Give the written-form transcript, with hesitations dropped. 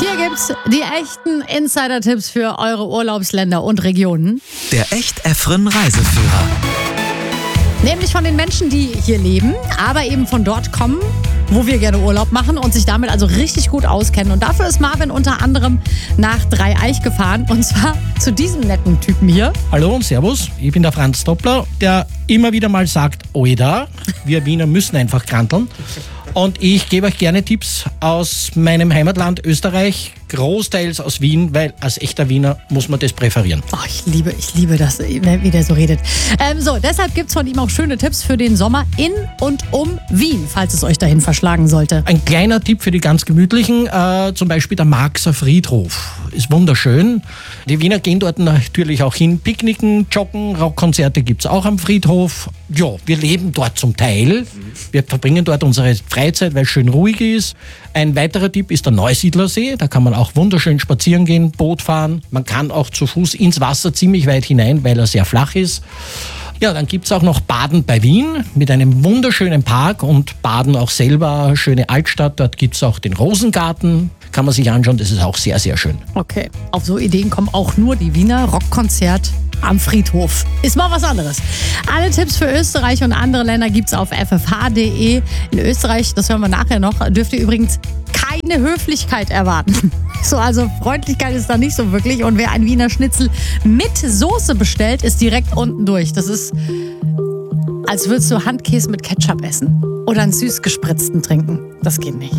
Hier gibt's die echten Insider-Tipps für eure Urlaubsländer und Regionen. Der Echt-Effren Reiseführer. Nämlich von den Menschen, die hier leben, aber eben von dort kommen, wo wir gerne Urlaub machen und sich damit also richtig gut auskennen. Und dafür ist Marvin unter anderem nach Dreieich gefahren, und zwar zu diesem netten Typen hier. Hallo und Servus, ich bin der Franz Doppler, der immer wieder mal sagt, oida, wir Wiener müssen einfach kranteln. Und ich gebe euch gerne Tipps aus meinem Heimatland Österreich, großteils aus Wien, weil als echter Wiener muss man das präferieren. Oh, ich liebe das, wie der so redet. Deshalb gibt's von ihm auch schöne Tipps für den Sommer in und um Wien, falls es euch dahin verschlagen sollte. Ein kleiner Tipp für die ganz Gemütlichen, zum Beispiel der Marxer Friedhof. Ist wunderschön. Die Wiener gehen dort natürlich auch hin, picknicken, joggen, Rockkonzerte gibt's auch am Friedhof. Ja, wir leben dort zum Teil. Wir verbringen dort unsere Freizeit, weil es schön ruhig ist. Ein weiterer Tipp ist der Neusiedlersee. Da kann man auch wunderschön spazieren gehen, Boot fahren. Man kann auch zu Fuß ins Wasser ziemlich weit hinein, weil er sehr flach ist. Ja, dann gibt's auch noch Baden bei Wien mit einem wunderschönen Park und Baden auch selber, schöne Altstadt. Dort gibt's auch den Rosengarten. Kann man sich anschauen, das ist auch sehr, sehr schön. Okay, auf so Ideen kommen auch nur die Wiener. Rockkonzert am Friedhof. Ist mal was anderes. Alle Tipps für Österreich und andere Länder gibt's auf ffh.de. In Österreich, das hören wir nachher noch, dürft ihr übrigens keine Höflichkeit erwarten. Also Freundlichkeit ist da nicht so wirklich. Und wer ein Wiener Schnitzel mit Soße bestellt, ist direkt unten durch. Das ist, als würdest du Handkäse mit Ketchup essen oder einen süß gespritzten trinken. Das geht nicht.